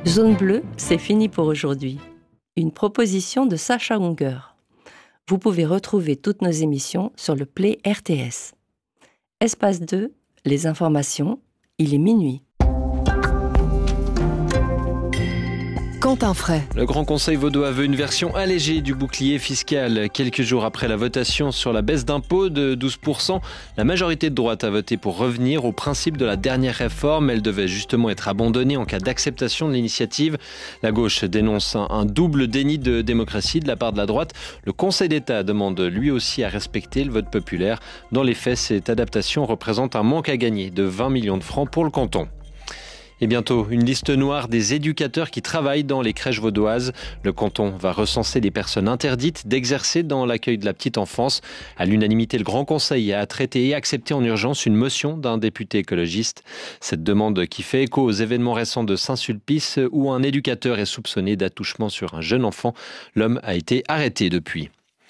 Zone bleue, c'est fini pour aujourd'hui. Une proposition de Sacha Unger. Vous pouvez retrouver toutes nos émissions sur le Play RTS. Espace 2, les informations, il est minuit. Quentin Fray. Le Grand Conseil vaudois veut une version allégée du bouclier fiscal. Quelques jours après la votation sur la baisse d'impôts de 12%, la majorité de droite a voté pour revenir au principe de la dernière réforme. Elle devait justement être abandonnée en cas d'acceptation de l'initiative. La gauche dénonce un double déni de démocratie de la part de la droite. Le Conseil d'État demande lui aussi à respecter le vote populaire. Dans les faits, cette adaptation représente un manque à gagner de 20 millions de francs pour le canton. Et bientôt, une liste noire des éducateurs qui travaillent dans les crèches vaudoises. Le canton va recenser les personnes interdites d'exercer dans l'accueil de la petite enfance. À l'unanimité, le Grand Conseil a traité et accepté en urgence une motion d'un député écologiste. Cette demande qui fait écho aux événements récents de Saint-Sulpice où un éducateur est soupçonné d'attouchement sur un jeune enfant. L'homme a été arrêté depuis.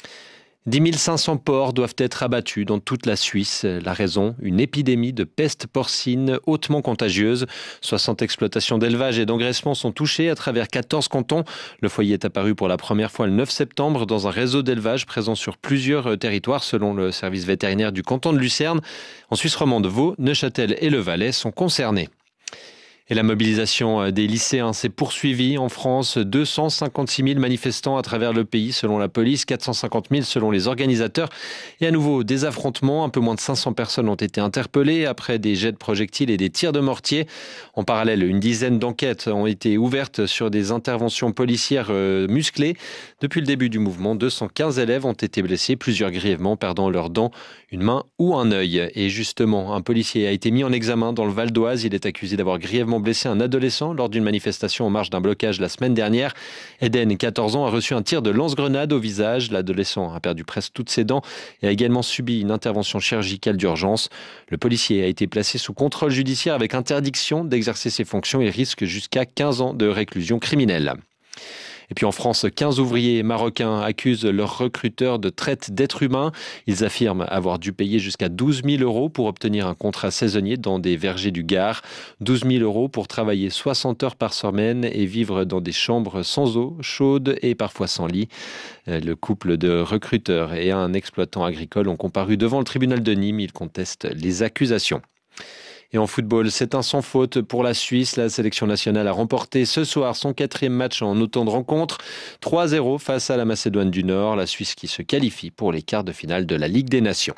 10 500 porcs doivent être abattus dans toute la Suisse. La raison, une épidémie de peste porcine hautement contagieuse. 60 exploitations d'élevage et d'engraissement sont touchées à travers 14 cantons. Le foyer est apparu pour la première fois le 9 septembre dans un réseau d'élevage présent sur plusieurs territoires selon le service vétérinaire du canton de Lucerne. En Suisse romande, Vaud, Neuchâtel et le Valais sont concernés. Et la mobilisation des lycéens s'est poursuivie en France. 256 000 manifestants à travers le pays selon la police, 450 000 selon les organisateurs. Et à nouveau, des affrontements. Un peu moins de 500 personnes ont été interpellées après des jets de projectiles et des tirs de mortier. En parallèle, une dizaine d'enquêtes ont été ouvertes sur des interventions policières musclées. Depuis le début du mouvement, 215 élèves ont été blessés, plusieurs grièvement, perdant leurs dents, une main ou un œil. Et justement, un policier a été mis en examen dans le Val d'Oise. Il est accusé d'avoir grièvement blessé un adolescent lors d'une manifestation en marge d'un blocage la semaine dernière. Eden, 14 ans, a reçu un tir de lance-grenade au visage. L'adolescent a perdu presque toutes ses dents et a également subi une intervention chirurgicale d'urgence. Le policier a été placé sous contrôle judiciaire avec interdiction d'exercer ses fonctions et risque jusqu'à 15 ans de réclusion criminelle. Et puis en France, 15 ouvriers marocains accusent leurs recruteurs de traite d'êtres humains. Ils affirment avoir dû payer jusqu'à 12 000 € pour obtenir un contrat saisonnier dans des vergers du Gard. 12 000 € pour travailler 60 heures par semaine et vivre dans des chambres sans eau, chaudes et parfois sans lit. Le couple de recruteurs et un exploitant agricole ont comparu devant le tribunal de Nîmes. Ils contestent les accusations. Et en football, c'est un sans faute pour la Suisse. La sélection nationale a remporté ce soir son 4e match en autant de rencontres. 3-0 face à la Macédoine du Nord. La Suisse qui se qualifie pour les quarts de finale de la Ligue des Nations.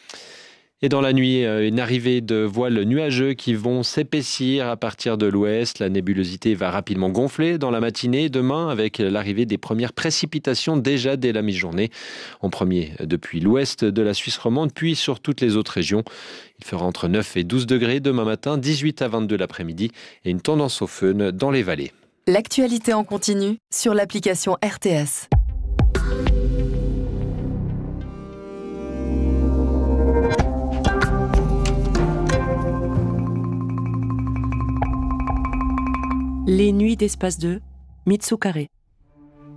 Et dans la nuit, une arrivée de voiles nuageux qui vont s'épaissir à partir de l'ouest. La nébulosité va rapidement gonfler dans la matinée demain avec l'arrivée des premières précipitations déjà dès la mi-journée. En premier depuis l'ouest de la Suisse romande, puis sur toutes les autres régions. Il fera entre 9 et 12 degrés demain matin, 18 à 22 l'après-midi et une tendance au fun dans les vallées. L'actualité en continu sur l'application RTS. Les nuits d'Espace 2, Mitsukare.